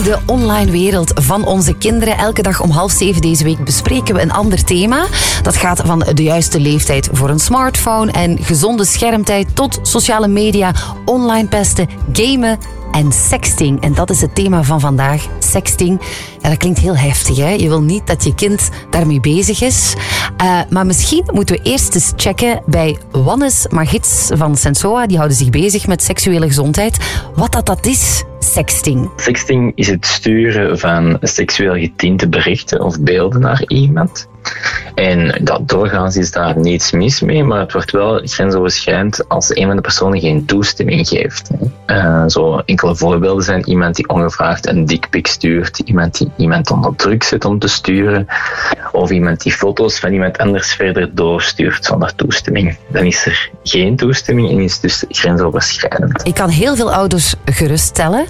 de online wereld van onze kinderen. Elke dag om 6:30 deze week bespreken we een ander thema. Dat gaat van de juiste leeftijd voor een smartphone en gezonde schermtijd tot sociale media, online pesten, gamen en sexting. En dat is het thema van vandaag. Sexting. Ja, dat klinkt heel heftig, hè? Je wil niet dat je kind daarmee bezig is. Maar misschien moeten we eerst eens checken bij Wannes Magits van Sensoa. Die houden zich bezig met seksuele gezondheid. Wat dat is, sexting. Sexting is het sturen van seksueel getinte berichten of beelden naar iemand. En doorgaans is daar niets mis mee, maar het wordt wel grensoverschrijdend als een van de personen geen toestemming geeft. Zo enkele voorbeelden zijn iemand die ongevraagd een dickpic stuurt, iemand die iemand onder druk zet om te sturen, of iemand die foto's van iemand anders verder doorstuurt zonder toestemming. Dan is er geen toestemming en is het dus grensoverschrijdend. Ik kan heel veel ouders geruststellen.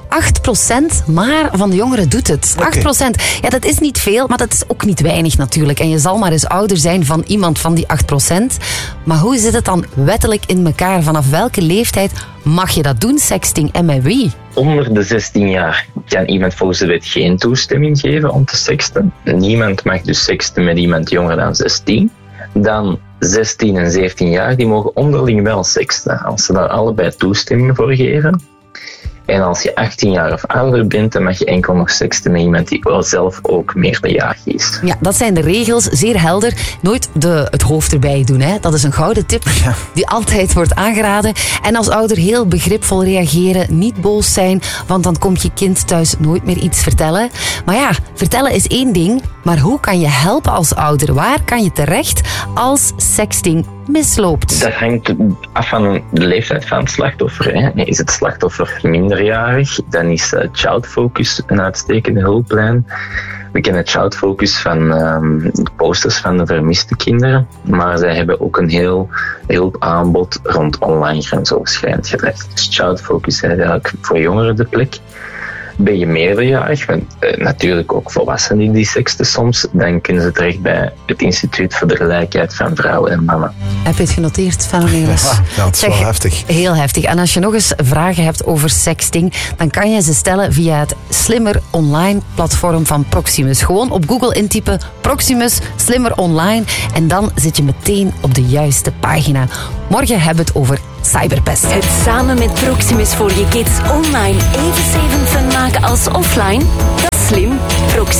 8% maar van de jongeren doet het. 8%. Ja, dat is niet veel, maar dat is ook niet weinig natuurlijk. En je zal maar eens ouder zijn van iemand van die 8%. Maar hoe zit het dan wettelijk in elkaar? Vanaf welke leeftijd mag je dat doen, sexting, en met wie? Onder de 16 jaar kan iemand volgens de wet geen toestemming geven om te sexten. Niemand mag dus sexten met iemand jonger dan 16. Dan 16 en 17 jaar, die mogen onderling wel sexten, als ze daar allebei toestemming voor geven. En als je 18 jaar of ouder bent, dan mag je enkel nog sexten met iemand die wel zelf ook meerderjarig is. Ja, dat zijn de regels, zeer helder. Nooit het hoofd erbij doen, hè. Dat is een gouden tip die altijd wordt aangeraden. En als ouder heel begripvol reageren, niet boos zijn, want dan komt je kind thuis nooit meer iets vertellen. Maar ja, vertellen is één ding, maar hoe kan je helpen als ouder? Waar kan je terecht als sexting misloopt? Dat hangt af van de leeftijd van het slachtoffer. Hè. Is het slachtoffer minderjarig, dan is Child Focus een uitstekende hulplijn. We kennen Child Focus van de posters van de vermiste kinderen, maar zij hebben ook een heel hulpaanbod rond online grensoverschrijdend gedrag. Dus Child Focus is eigenlijk voor jongeren de plek. Ben je meerderjarig, natuurlijk ook volwassenen die seksten soms, dan kunnen ze terecht bij het Instituut voor de Gelijkheid van Vrouwen en Mannen. Heb je het genoteerd, Van Melis? Ja, dat is wel heftig. Heel heftig. En als je nog eens vragen hebt over sexting, dan kan je ze stellen via het slimmer online platform van Proximus. Gewoon op Google intypen Proximus, slimmer online, en dan zit je meteen op de juiste pagina. Morgen hebben we het over cyberpest. Het samen met Proximus voor je kids online even 7 fun maken als offline? Dat is slim. Proximus.